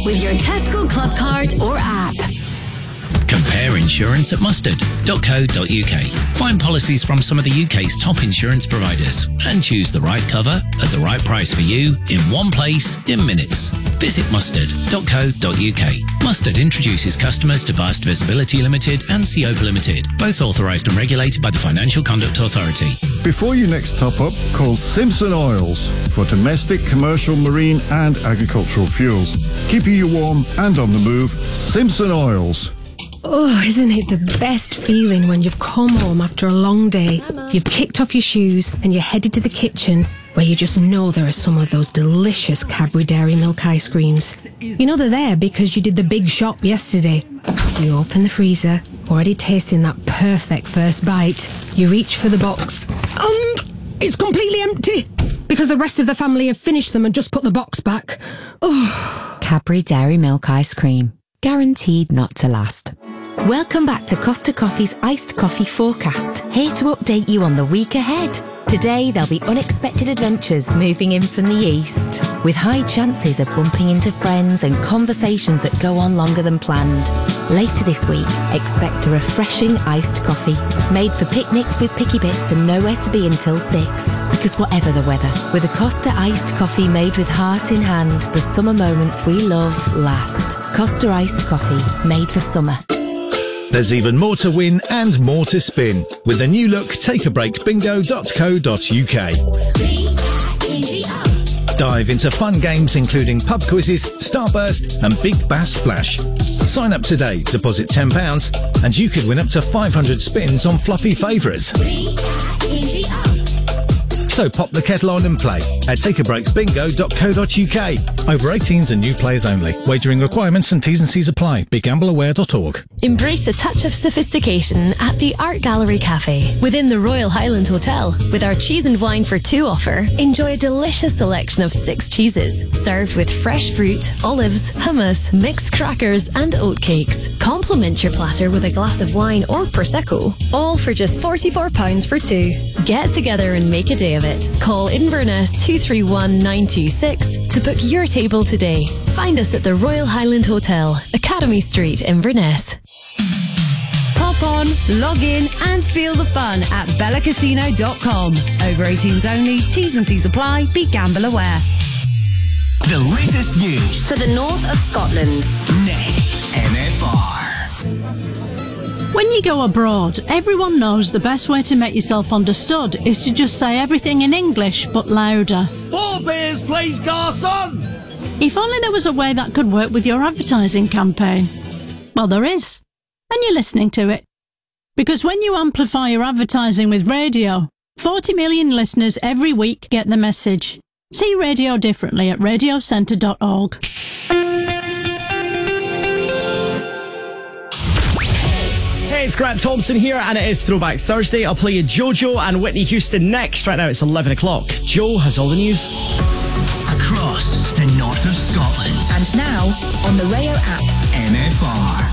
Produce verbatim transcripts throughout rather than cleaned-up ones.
with your Tesco Club card or app. Compare insurance at mustard dot co dot uk. Find policies from some of the U K's top insurance providers and choose the right cover at the right price for you in one place in minutes. Visit mustard dot co dot uk. Mustard introduces customers to Vast Visibility Limited and Seopa Limited, both authorised and regulated by the Financial Conduct Authority. Before you next top up, call Simpson Oils for domestic, commercial, marine and agricultural fuels. Keeping you warm and on the move, Simpson Oils. Oh, isn't it the best feeling when you've come home after a long day, you've kicked off your shoes and you're headed to the kitchen where you just know there are some of those delicious Cadbury Dairy Milk ice creams. You know they're there because you did the big shop yesterday. So you open the freezer, already tasting that perfect first bite. You reach for the box and it's completely empty because the rest of the family have finished them and just put the box back. Oh. Cadbury Dairy Milk ice cream. Guaranteed not to last. Welcome back to Costa Coffee's Iced Coffee Forecast, here to update you on the week ahead. Today there'll be unexpected adventures moving in from the east, with high chances of bumping into friends and conversations that go on longer than planned. Later this week, expect a refreshing iced coffee, made for picnics with picky bits and nowhere to be until six. Because whatever the weather, with a Costa iced coffee made with heart in hand, the summer moments we love last. Costa iced coffee, made for summer. There's even more to win and more to spin with the new look Take a Break bingo dot co dot uk. Dive into fun games including pub quizzes, Starburst and Big Bass Splash. Sign up today, deposit ten pounds and you could win up to five hundred spins on fluffy favourites. So pop the kettle on and play at take a break bingo dot co dot uk. Over eighteens and new players only. Wagering requirements and T's and C's apply. be gamble aware dot org. Embrace a touch of sophistication at the Art Gallery Cafe within the Royal Highland Hotel. With our cheese and wine for two offer, enjoy a delicious selection of six cheeses served with fresh fruit, olives, hummus, mixed crackers and oat cakes. Complement your platter with a glass of wine or Prosecco, all for just forty-four pounds for two. Get together and make a day of it. Call Inverness two three one nine two six to book your table today. Find us at the Royal Highland Hotel, Academy Street, Inverness. Hop on, log in and feel the fun at bella casino dot com. Over eighteens only, T's and C's apply, be gamble aware. The latest news for the north of Scotland. Next, N F R. When you go abroad, everyone knows the best way to make yourself understood is to just say everything in English, but louder. Four beers, please, garçon! If only there was a way that could work with your advertising campaign. Well, there is. And you're listening to it. Because when you amplify your advertising with radio, forty million listeners every week get the message. See radio differently at radio centre dot org. Hey, it's Grant Thompson here, and it is Throwback Thursday. I'll play you JoJo and Whitney Houston next. Right now it's eleven o'clock. Joe has all the news. Across the north of Scotland. And now, on the Rayo app. N F R.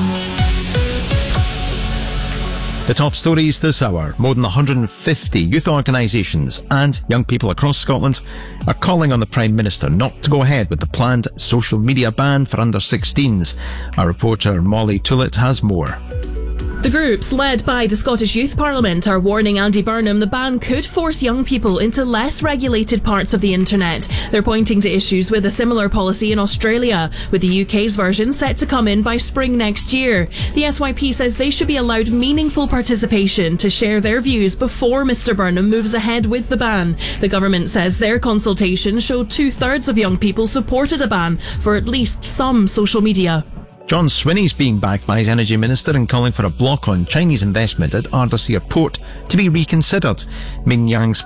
The top stories this hour. More than one hundred fifty youth organisations and young people across Scotland are calling on the Prime Minister not to go ahead with the planned social media ban for under sixteens. Our reporter Molly Tullett has more. The groups, led by the Scottish Youth Parliament, are warning Andy Burnham the ban could force young people into less regulated parts of the internet. They're pointing to issues with a similar policy in Australia, with the U K's version set to come in by spring next year. The S Y P says they should be allowed meaningful participation to share their views before Mr Burnham moves ahead with the ban. The government says their consultation showed two-thirds of young people supported a ban for at least some social media. John Swinney's being backed by his Energy Minister and calling for a block on Chinese investment at Ardersier Port to be reconsidered. Min Yang's